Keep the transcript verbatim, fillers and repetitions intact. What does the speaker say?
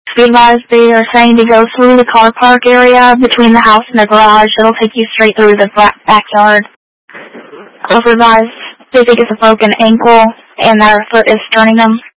Be advised, they are saying to go through the car park area between the house and the garage. It'll take you straight through the backyard. Also advised, they think it's a broken ankle and their foot is turning them.